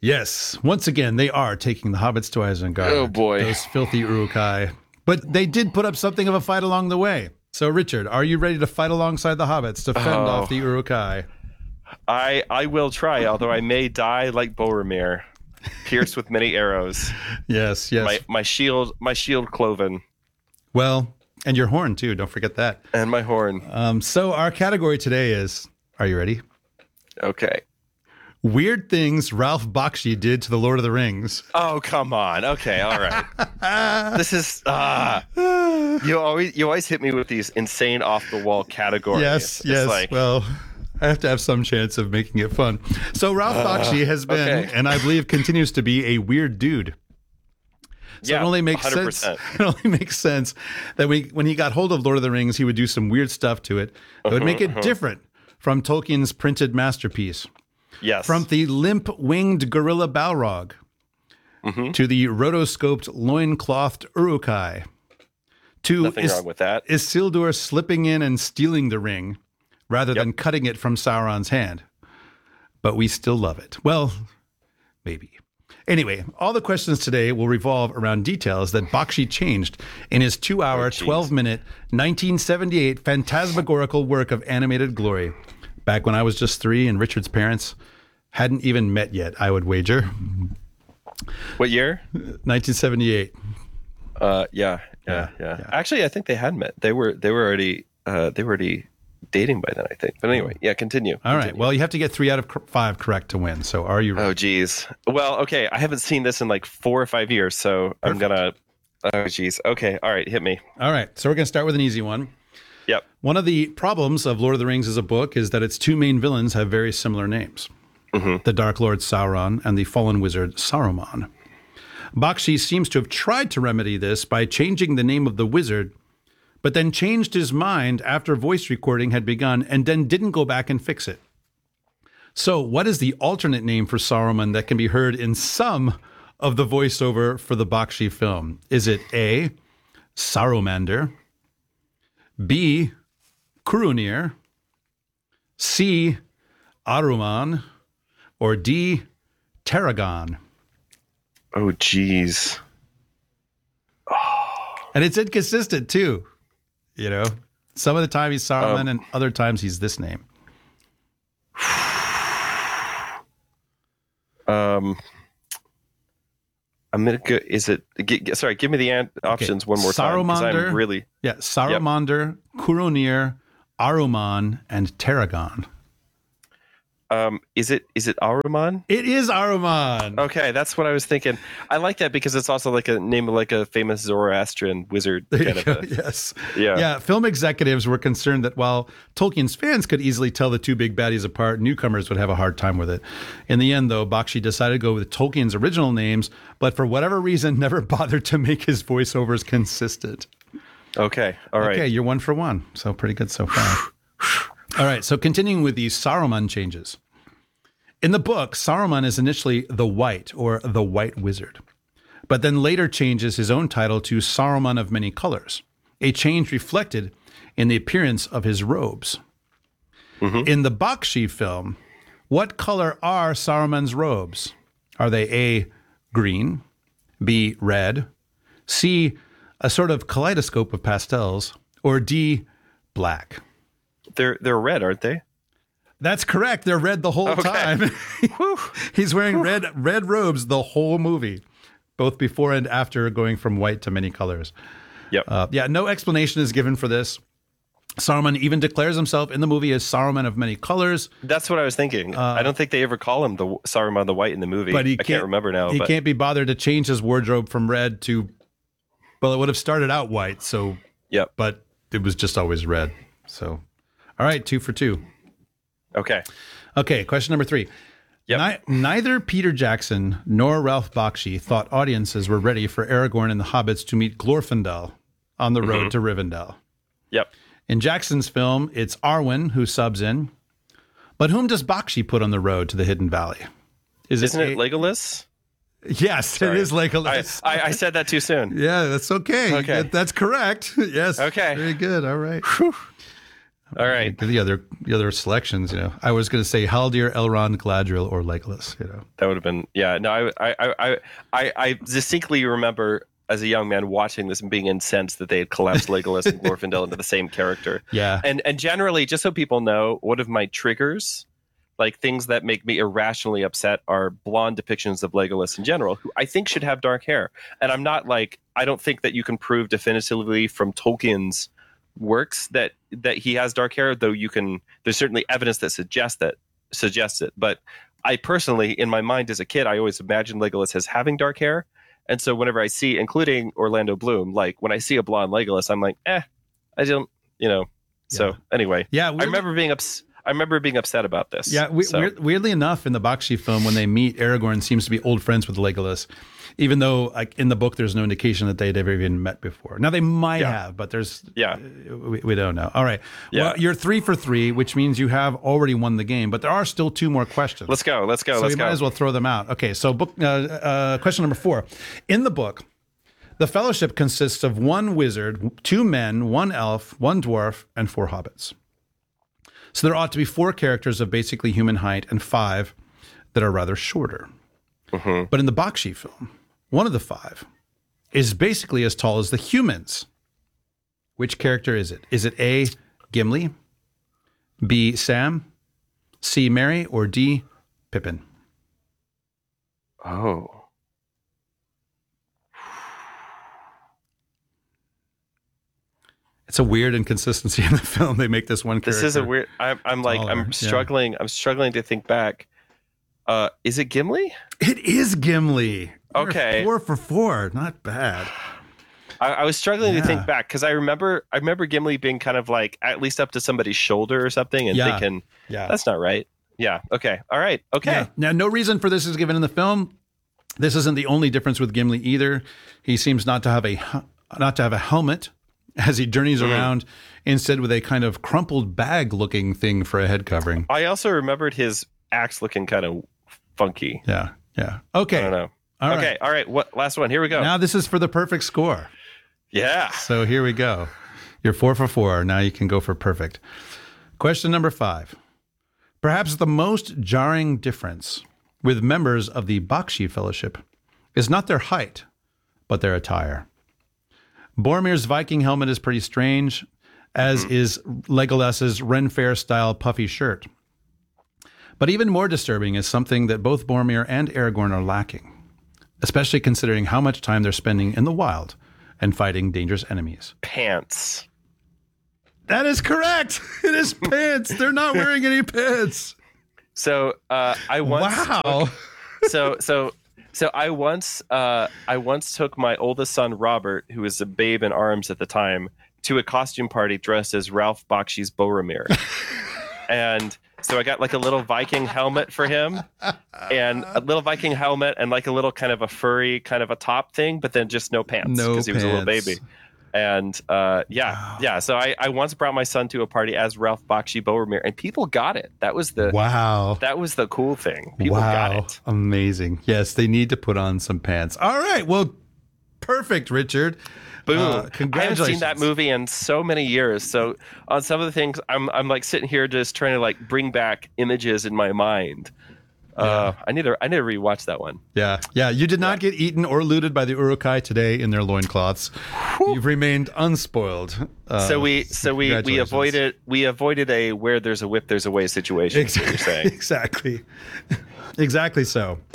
Yes, once again, they are taking the hobbits to Isengard. Oh, boy. Those filthy Uruk-hai. But they did put up something of a fight along the way. So, Richard, are you ready to fight alongside the hobbits to fend off the Uruk-hai? I will try, although I may die like Boromir, pierced with many arrows. Yes. My shield cloven. Well, and your horn, too. Don't forget that. And my horn. So our category today is, are you ready? Okay. Weird things Ralph Bakshi did to the Lord of the Rings. Oh, come on. Okay, all right. This is you always hit me with these insane off the wall categories. Yes. Well, I have to have some chance of making it fun. So Ralph Bakshi has been, and I believe continues to be, a weird dude. So it only makes 100%. Sense. It only makes sense that when he got hold of Lord of the Rings, he would do some weird stuff to it that would make it different from Tolkien's printed masterpiece. Yes. From the limp-winged gorilla Balrog to the rotoscoped loinclothed Uruk-hai to nothing wrong with that. Isildur slipping in and stealing the ring rather than cutting it from Sauron's hand. But we still love it. Well, maybe. Anyway, all the questions today will revolve around details that Bakshi changed in his 2-hour, 12-minute, 1978 phantasmagorical work of animated glory. Back when I was just 3 and Richard's parents hadn't even met yet, I would wager. What year? 1978. Yeah. Actually, I think they had met. They were already dating by then, I think. But anyway, continue. All right. Well, you have to get 3 out of 5 correct to win. So are you ready? Oh, geez. Well, okay. I haven't seen this in like 4 or 5 years, so I'm gonna. Oh, geez. Okay. All right. Hit me. All right. So we're gonna start with an easy one. Yep. One of the problems of Lord of the Rings as a book is that its 2 main villains have very similar names. The Dark Lord Sauron and the fallen wizard Saruman. Bakshi seems to have tried to remedy this by changing the name of the wizard, but then changed his mind after voice recording had begun and then didn't go back and fix it. So what is the alternate name for Saruman that can be heard in some of the voiceover for the Bakshi film? Is it A, Sarumander, B, Kurunir, C, Aruman, or D, Tarragon? Oh, geez. And it's inconsistent, too. You know, some of the time he's Saruman and other times he's this name. I'm going to go, sorry, give me the options one more time. Sarumander, Sarumander, Kurunir, Aruman, and Tarragon. Is it Aruman? It is Aruman. Okay, that's what I was thinking. I like that because it's also like a name of like a famous Zoroastrian wizard. Yes. Yeah. Film executives were concerned that while Tolkien's fans could easily tell the 2 big baddies apart, newcomers would have a hard time with it. In the end, though, Bakshi decided to go with Tolkien's original names, but for whatever reason, never bothered to make his voiceovers consistent. Okay. All right. Okay, you're 1 for 1. So pretty good so far. All right, so continuing with these Saruman changes. In the book, Saruman is initially the White, or the White Wizard, but then later changes his own title to Saruman of Many Colors, a change reflected in the appearance of his robes. In the Bakshi film, what color are Saruman's robes? Are they A, green, B, red, C, a sort of kaleidoscope of pastels, or D, black? They're red, aren't they? That's correct. They're red the whole time. He's wearing red robes the whole movie, both before and after going from white to many colors. Yep. No explanation is given for this. Saruman even declares himself in the movie as Saruman of Many Colors. That's what I was thinking. I don't think they ever call him the Saruman the White in the movie. But I can't remember now. He can't be bothered to change his wardrobe from red to, well, it would have started out white. So, but it was just always red. So, all right, 2 for 2. Okay, question number 3. Neither Peter Jackson nor Ralph Bakshi thought audiences were ready for Aragorn and the hobbits to meet Glorfindel on the road to Rivendell. In Jackson's film, it's Arwen who subs in. But whom does Bakshi put on the road to the Hidden Valley? Isn't it Legolas? Yes, Sorry. It is Legolas. I said that too soon. Yeah, that's okay. That's correct. Yes. Okay. Very good. All right. All right. The other selections, I was going to say Haldir, Elrond, Galadriel, or Legolas. That would have been No, I distinctly remember as a young man watching this and being incensed that they had collapsed Legolas and Glorfindel into the same character. Yeah. And generally, just so people know, one of my triggers, like things that make me irrationally upset, are blonde depictions of Legolas in general, who I think should have dark hair. And I'm not I don't think that you can prove definitively from Tolkien's works that he has dark hair, though there's certainly evidence that suggests it. But I personally, in my mind as a kid, I always imagined Legolas as having dark hair. And so whenever I see, including Orlando Bloom, when I see a blonde Legolas, I'm like, I don't, So anyway, I remember being upset about this. Yeah, weirdly enough, in the Bakshi film, when they meet, Aragorn seems to be old friends with Legolas, even though in the book there's no indication that they'd ever even met before. Now they might have, but we don't know. All right, well, you're 3 for 3, which means you have already won the game, but there are still 2 more questions. Let's go. So you might as well throw them out. Okay, so question number 4. In the book, the Fellowship consists of 1 wizard, 2 men, 1 elf, 1 dwarf, and 4 hobbits. So there ought to be 4 characters of basically human height and 5 that are rather shorter. Mm-hmm. But in the Bakshi film, one of the 5 is basically as tall as the humans. Which character is it? Is it A, Gimli, B, Sam, C, Merry, or D, Pippin? Oh. It's a weird inconsistency in the film. They make this one character. This is a weird. I'm struggling. I'm struggling to think back. Is it Gimli? It is Gimli. Okay, You're 4 for 4. Not bad. I was struggling to think back because I remember Gimli being kind of at least up to somebody's shoulder or something, and thinking, that's not right. Yeah. Okay. All right. Okay. Yeah. Now, no reason for this is given in the film. This isn't the only difference with Gimli either. He seems not to have a helmet as he journeys around, instead with a kind of crumpled bag-looking thing for a head covering. I also remembered his axe looking kind of funky. Yeah. Okay. I don't know. All right. What last one? Here we go. Now this is for the perfect score. Yeah. So here we go. You're 4 for 4. Now you can go for perfect. Question number 5. Perhaps the most jarring difference with members of the Bakshi Fellowship is not their height, but their attire. Boromir's Viking helmet is pretty strange, as is Legolas's Renfair-style puffy shirt. But even more disturbing is something that both Boromir and Aragorn are lacking, especially considering how much time they're spending in the wild and fighting dangerous enemies. Pants. That is correct. It is pants. They're not wearing any pants. So I once took my oldest son Robert, who was a babe in arms at the time, to a costume party dressed as Ralph Bakshi's Boromir. And so I got a little Viking helmet for him, and a little Viking helmet and a little kind of a furry kind of a top thing, but then just no pants because he was a little baby. And So I once brought my son to a party as Ralph Bakshi Boromir, and people got it. That was the That was the cool thing. People got it. Amazing. Yes, they need to put on some pants. All right. Well, perfect, Richard. Boom. Congratulations. I haven't seen that movie in so many years. So on some of the things, I'm sitting here just trying to bring back images in my mind. I need to rewatch that one. Yeah. You did not get eaten or looted by the Uruk-hai today in their loincloths. You've remained unspoiled. So we avoided a where there's a whip there's a way situation. Exactly. Is what you're saying. Exactly so.